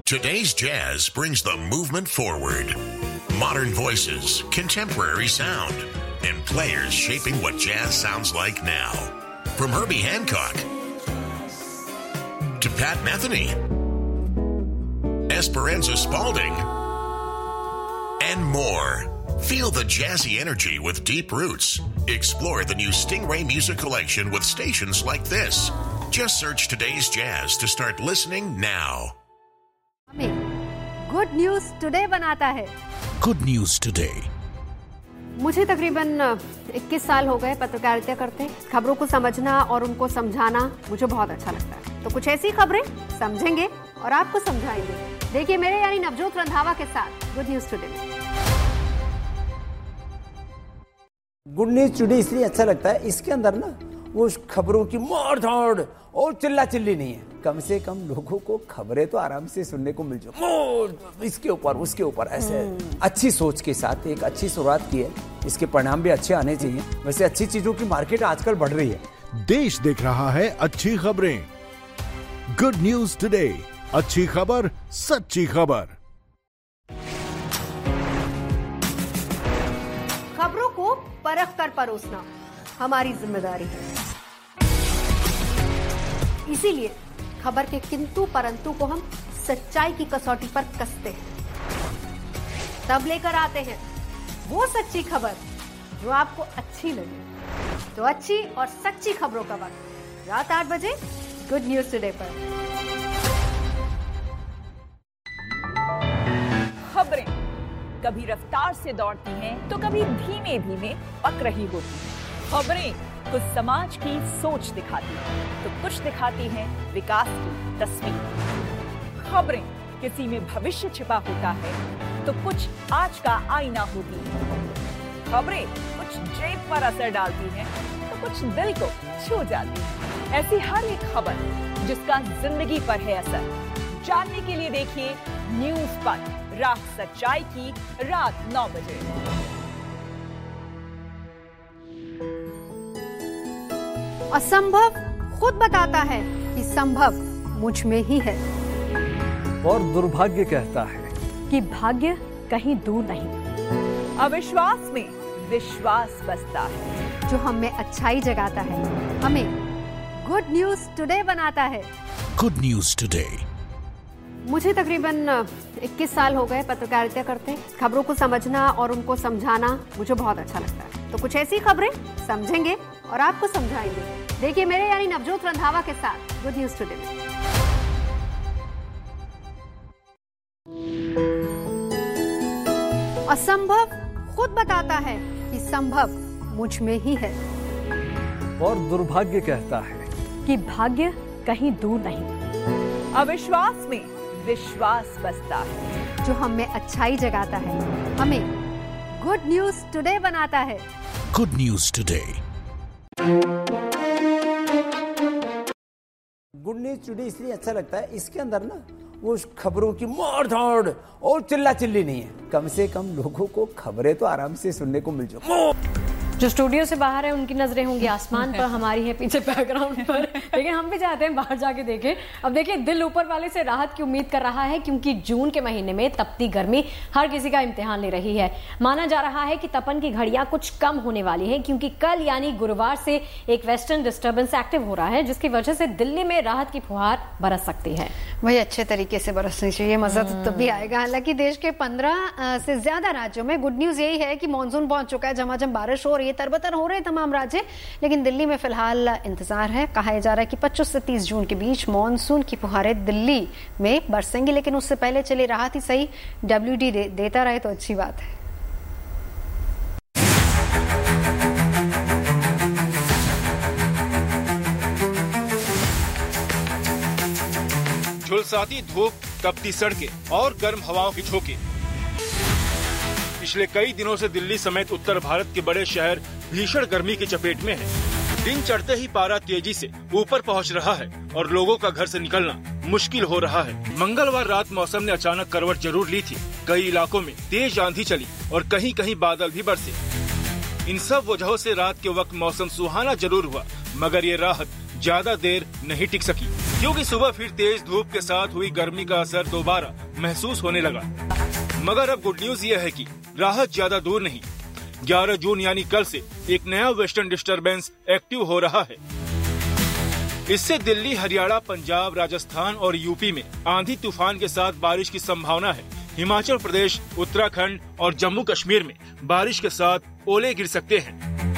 Today's jazz brings the movement forward. Modern voices, contemporary sound, and players shaping what jazz sounds like now. From Herbie Hancock to Pat Metheny, Esperanza Spalding, and more. Feel the jazzy energy with deep roots. Explore the new Stingray Music Collection with stations like this. Just search Today's Jazz to start listening now. Good news today बनाता है। Good news today. मुझे तकरीबन 21 साल हो गए पत्रकारिता करते। खबरों को समझना और उनको समझाना मुझे बहुत अच्छा लगता है। तो कुछ ऐसी खबरें समझेंगे और आपको समझाएंगे। देखिए मेरे यानी नवजोत रंधावा के साथ गुड न्यूज टुडे में। गुड न्यूज टुडे इसलिए अच्छा लगता है, इसके अंदर ना वो खबरों की मार धाड़ और चिल्ला चिल्ली नहीं है। कम से कम लोगों को खबरें तो आराम से सुनने को मिल जाए, इसके ऊपर उसके ऊपर ऐसे अच्छी सोच के साथ एक अच्छी शुरुआत की है। इसके परिणाम भी अच्छे आने चाहिए। वैसे अच्छी चीजों की मार्केट आजकल बढ़ रही है। देश देख रहा है अच्छी खबरें। गुड न्यूज टुडे, अच्छी खबर, सच्ची खबर। खबरों को परख कर परोसना हमारी जिम्मेदारी है। इसीलिए खबर के किंतु परंतु को हम सच्चाई की कसौटी पर कसते हैं। तब लेकर आते हैं वो सच्ची खबर जो आपको अच्छी लगे। तो अच्छी और सच्ची खबरों का वक्त रात 8 बजे गुड न्यूज टुडे पर। खबरें कभी रफ्तार से दौड़ती हैं तो कभी धीमे धीमे पक रही होती हैं। खबरें कुछ समाज की सोच दिखाती हैं तो कुछ दिखाती हैं विकास की तस्वीर। खबरें किसी में भविष्य छिपा होता है तो कुछ आज का आईना होती है। खबरें कुछ जेब पर असर डालती हैं तो कुछ दिल को छू जाती है। ऐसी हर एक खबर जिसका जिंदगी पर है असर, जानने के लिए देखिए न्यूज पर राह सच्चाई की रात 9 बजे। असंभव खुद बताता है कि संभव मुझ में ही है। और दुर्भाग्य कहता है कि भाग्य कहीं दूर नहीं। अविश्वास में विश्वास बसता है। जो हमें अच्छाई जगाता है, हमें गुड न्यूज टुडे बनाता है। Good news today. मुझे तकरीबन 21 साल हो गए पत्रकारिता करते। खबरों को समझना और उनको समझाना मुझे बहुत अच्छा लगता है। तो कुछ ऐसी खबरें समझेंगे और आपको समझाएंगे। देखिए मेरे यानी नवजोत रंधावा के साथ गुड न्यूज टुडे में। असंभव खुद बताता है कि संभव मुझ में ही है। और दुर्भाग्य कहता है कि भाग्य कहीं दूर नहीं। अविश्वास में विश्वास बसता है। जो हमें अच्छाई जगाता है, हमें गुड न्यूज टुडे बनाता है। Good news today. Good news today इसलिए अच्छा लगता है, इसके अंदर ना वो खबरों की मार धाड़ और चिल्ला चिल्ली नहीं है। कम से कम लोगों को खबरें तो आराम से सुनने को मिल जाए। जो स्टूडियो से बाहर है उनकी नजरें होंगी आसमान पर, हमारी है पीछे बैकग्राउंड पर, लेकिन हम भी चाहते हैं बाहर जाके देखें। अब देखिए दिल ऊपर वाले से राहत की उम्मीद कर रहा है, क्योंकि जून के महीने में तपती गर्मी हर किसी का इम्तिहान ले रही है। माना जा रहा है कि तपन की घड़ियां कुछ कम होने वाली है, क्योंकि कल यानी गुरुवार से एक वेस्टर्न डिस्टर्बेंस एक्टिव हो रहा है, जिसकी वजह से दिल्ली में राहत की फुहार बरस सकती है। वही अच्छे तरीके से बरसनी चाहिए, मजा तो तब भी आएगा। हालांकि देश के 15 से ज्यादा राज्यों में गुड न्यूज यही है कि मानसून पहुंच चुका है। झमाझम बारिश हो रही है, तरबतर हो रहे हैं तमाम राज्य, लेकिन दिल्ली में फिलहाल इंतजार है। कहा जा रहा है कि 25 से 30 जून के बीच मानसून की फुहारें दिल्ली में बरसेंगी, लेकिन उससे पहले चली राहत ही सही। WD देता रहे तो अच्छी बात है। झुलसाती धूप, तपती सड़कें और गर्म हवाओं की झोंके। पिछले कई दिनों से दिल्ली समेत उत्तर भारत के बड़े शहर भीषण गर्मी की चपेट में हैं। दिन चढ़ते ही पारा तेजी से ऊपर पहुंच रहा है और लोगों का घर से निकलना मुश्किल हो रहा है। मंगलवार रात मौसम ने अचानक करवट जरूर ली थी। कई इलाकों में तेज आंधी चली और कहीं कहीं बादल भी बरसे। इन सब वजहों से रात के वक्त मौसम सुहाना जरूर हुआ, मगर ये राहत ज्यादा देर नहीं टिक सकी। क्योंकि सुबह फिर तेज धूप के साथ हुई गर्मी का असर दोबारा महसूस होने लगा। मगर अब गुड न्यूज ये है कि राहत ज्यादा दूर नहीं। 11 जून यानी कल से एक नया वेस्टर्न डिस्टर्बेंस एक्टिव हो रहा है। इससे दिल्ली, हरियाणा, पंजाब, राजस्थान और यूपी में आंधी तूफान के साथ बारिश की संभावना है। हिमाचल प्रदेश, उत्तराखंड और जम्मू कश्मीर में बारिश के साथ ओले गिर सकते हैं।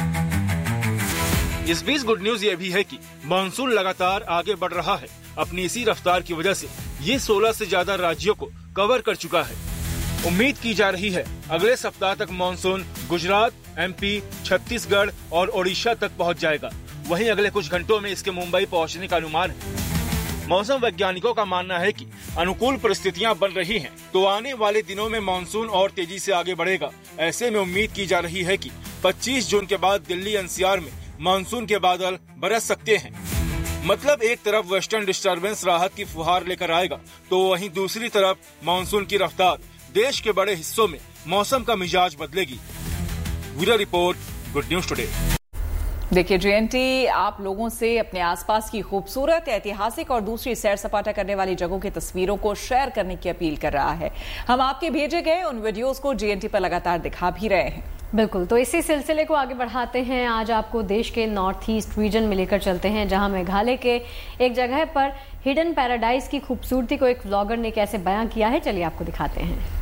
इस बीच गुड न्यूज ये भी है कि मानसून लगातार आगे बढ़ रहा है। अपनी इसी रफ्तार की वजह से ये 16 से ज्यादा राज्यों को कवर कर चुका है। उम्मीद की जा रही है अगले सप्ताह तक मानसून गुजरात, एमपी, छत्तीसगढ़ और ओडिशा तक पहुंच जाएगा। वहीं अगले कुछ घंटों में इसके मुंबई पहुंचने का अनुमान है। मौसम वैज्ञानिकों का मानना है कि अनुकूल परिस्थितियां बन रही हैं, तो आने वाले दिनों में मानसून और तेजी से आगे बढ़ेगा। ऐसे में उम्मीद की जा रही है कि 25 जून के बाद दिल्ली एनसीआर में मानसून के बादल बरस सकते हैं। मतलब एक तरफ वेस्टर्न डिस्टर्बेंस राहत की फुहार लेकर आएगा, तो वहीं दूसरी तरफ मानसून की रफ्तार देश के बड़े हिस्सों में मौसम का मिजाज बदलेगी। Bureau report, good news today. देखिए जीएनटी आप लोगों से अपने आसपास की खूबसूरत, ऐतिहासिक और दूसरी सैर सपाटा करने वाली जगहों की तस्वीरों को शेयर करने की अपील कर रहा है। हम आपके भेजे गए उन वीडियोस को जीएनटी पर लगातार दिखा भी रहे हैं। बिल्कुल, तो इसी सिलसिले को आगे बढ़ाते हैं। आज आपको देश के नॉर्थ ईस्ट रीजन में लेकर चलते हैं, जहां मेघालय के एक जगह पर हिडन पैराडाइज की खूबसूरती को एक व्लॉगर ने कैसे बयां किया है, चलिए आपको दिखाते हैं।